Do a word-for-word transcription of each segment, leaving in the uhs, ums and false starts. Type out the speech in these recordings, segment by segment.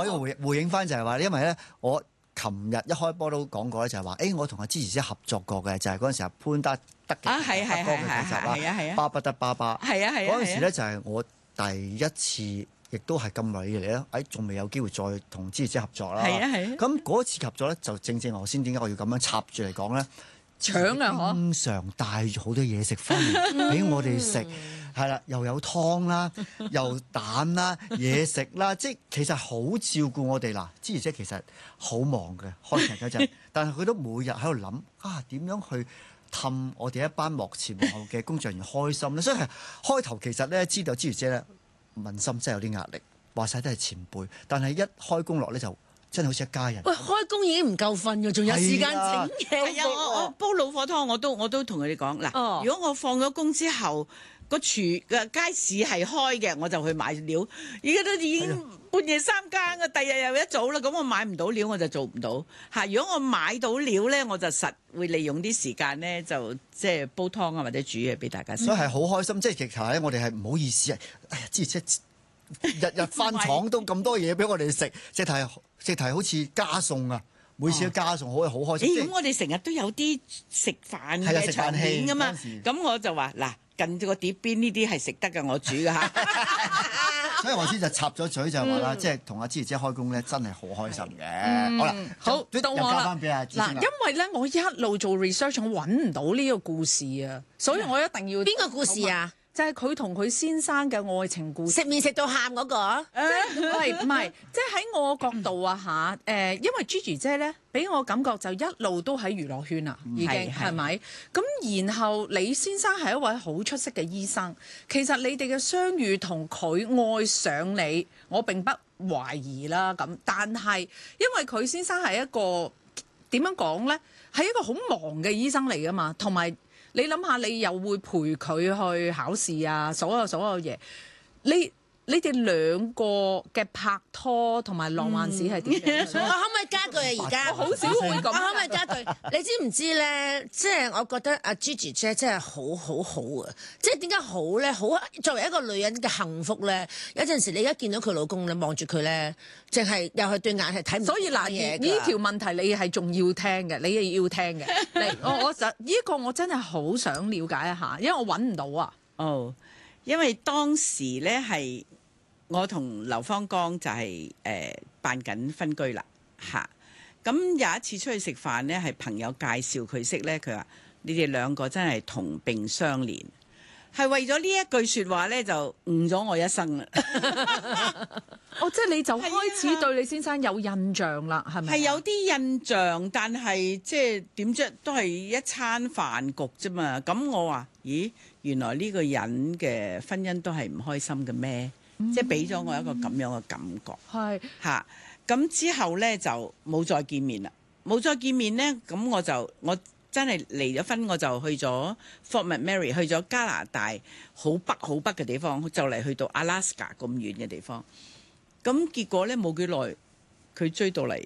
我要回回應翻就係話，因為咧我琴日一開波都講過咧，就係話，誒我同阿芝姐合作過嘅，就係嗰陣時阿潘德德嘅啊，係係係係係啊係啊， 巴不得爸爸， 係啊係啊， 嗰陣時咧就係我第一次，亦都係咁耐以嚟咧，誒仲未有機會再同芝姐合作啦。 係啊係啊。 咁嗰次合作咧，就正正我先點解我要咁樣插住嚟講咧？ 搶啊！ 經常帶好多嘢食翻嚟俾我哋食，係啦，又有湯啦，又蛋啦，嘢食啦，即係其實好照顧我哋嗱。芝姐其實好忙嘅開場嗰陣，但係佢都每日喺度諗啊點樣去氹我哋一班幕前幕後嘅工作人員開心咧。所以係開頭其實咧知道芝姐咧問心真係有啲壓力，話晒都係前輩，但係一開工落咧就真係好似一家人。 喂，開工已經唔夠瞓嘅，仲有時間整嘢。 係啊，我我煲老火湯，我都我都同佢哋講嗱， 哦、 如果我放咗工之後，個廚嘅街市係開嘅，我就去買料。而家都已經半夜三更嘅，第日又一早啦，咁我買唔到料我就做唔到嚇。如果我買到料咧，我就實會利用啲時間咧，就即係煲湯啊或者煮嘢俾大家食。 所以係好開心，即係其實咧，我哋係唔好意思啊！哎呀，之前即係日日翻廠都咁多嘢俾我哋食，即係即係好似加餸啊！每次都加餸，好好開心。 咦？咁我哋成日都有啲食飯嘅場面噶嘛，咁我就話嗱，近住個碟邊呢啲係食得嘅，我煮嘅嚇。 所以我先就插咗嘴就係話啦，即係同阿芝姐開工咧，真係好開心嘅。好啦， 好到我啦。 嗱， 因為咧我一路做 research，我揾唔到呢個故事啊，所以我一定要邊個故事啊？ 就係佢同佢先生嘅愛情故事， 食麵食到喊嗰個， 係唔係？即係喺我角度啊嚇，誒，因為 Gigi 姐咧，俾我感覺就一路都喺娛樂圈啊，已經係咪？咁然後李先生係一位好出色嘅醫生，其實你哋嘅相遇同佢愛上你，我並不懷疑啦。咁但係因為佢先生係一個點樣講咧，係一個好忙嘅醫生嚟㗎嘛，同埋。你諗下，你又會陪佢去考試啊，所有所有嘢，你你哋兩個嘅拍拖同埋浪漫史係點樣？ 我可唔可以加句啊？而家我好少會咁。 我可唔可以加句？你知唔知咧？即係我覺得阿 Gigi 姐真係好好好啊！即係點解好咧？好作為一個女人嘅幸福咧，有陣時你而家見到佢老公咧，望住佢咧，淨係又係對眼係睇唔到嘢。所以嗱，呢條問題你係仲要聽嘅，你係要聽嘅。嚟，我我就呢個我真係好想了解一下，因為我揾唔到啊。 哦，因為當時咧係。我同劉芳剛就係、是、誒、呃、辦緊分居啦嚇，咁、啊、有一次出去食飯呢，係朋友介紹佢識呢。佢話你哋兩個真係同病相憐，係為咗呢一句説話呢，就誤咗我一生啦。 哦，即係你就開始對你先生有印象啦，係咪？係有啲印象，但係即係點啫，都係一餐飯局啫嘛。咁我話咦，原來呢個人嘅婚姻都係唔開心嘅咩？即係俾咗我一個咁樣嘅感覺，係嚇咁之後呢，就冇再見面啦，冇再見面呢，咁我就我真係離咗婚，我就去咗 Fort McMurray，去咗加拿大好北好北嘅地方，就嚟去到 Alaska 咁遠嘅地方。咁結果呢，冇幾耐，佢追到嚟，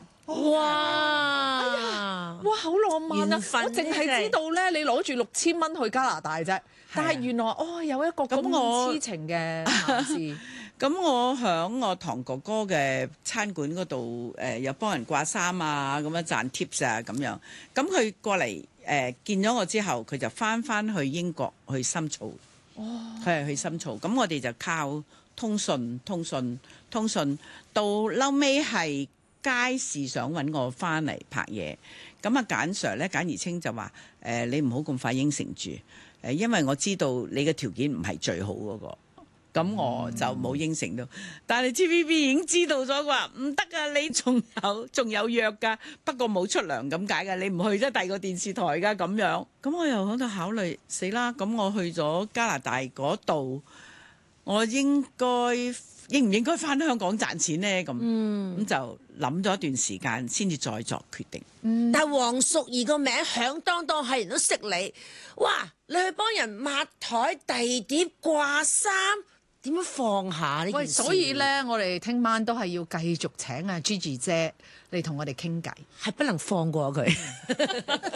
哇！哎呀，哇，好浪漫啊！我淨係知道呢，你攞住六千蚊去加拿大啫。但係原來哦有一個咁痴情嘅男士， 咁我響我堂哥哥嘅餐館嗰度誒，又幫人掛衫啊，咁樣賺 tips 啊咁樣。咁佢過嚟誒、呃、見咗我之後，佢就翻翻去英國去深造。哦，佢係去深造。咁我哋就靠通訊、通訊、通訊，到嬲尾係街市想揾我翻嚟拍嘢。咁啊簡 Sir 咧，簡而清就話誒、呃，你唔好咁快應承住。誒，因為我知道你嘅條件唔係最好嗰個，咁我就冇應承到。但係 T V B 已經知道咗，話唔得啊！你仲有仲有約㗎，不過冇出糧咁解㗎。你唔去即係第二個電視台㗎咁樣。咁我又喺度考慮，死啦！咁我去咗加拿大嗰度，我應該應唔應該返香港賺錢呢？咁咁、嗯、就諗咗一段時間，先至再作決定。 嗯、但係黃淑儀個名響當當，係人都識你。哇！你去幫人抹台、遞碟、掛衫，點樣放下呢件事？ 所以咧，我哋聽晚都係要繼續請阿 Gigi 姐嚟同我哋傾偈， 係不能放過佢。